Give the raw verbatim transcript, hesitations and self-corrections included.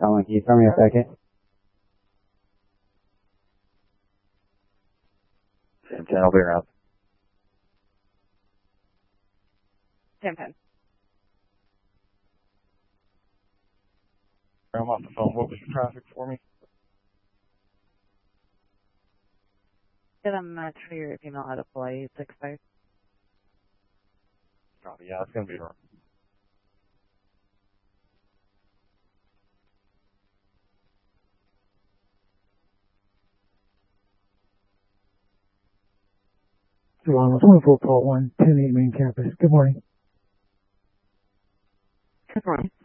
Colin, can you throw me a second? ten ten, I'll be around. ten ten. I'm off the phone. What was the traffic for me? Get a match for your email out of Hawaii six five. Copy. Yeah, it's going to be wrong. Toronto, twenty-four Paul one, ten eight main campus. Good morning. Good morning.